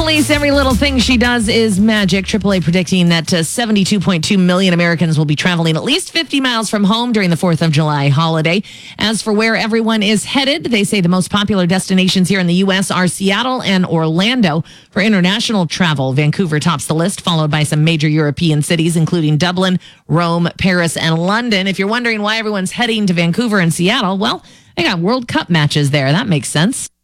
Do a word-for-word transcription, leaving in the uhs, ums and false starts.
Annalise, every little thing she does is magic. triple A predicting that uh, seventy-two point two million Americans will be traveling at least fifty miles from home during the fourth of July holiday. As for where everyone is headed, they say the most popular destinations here in the U S are Seattle and Orlando. For international travel, Vancouver tops the list, followed by some major European cities, including Dublin, Rome, Paris, and London. If you're wondering why everyone's heading to Vancouver and Seattle, well, they got World Cup matches there. That makes sense.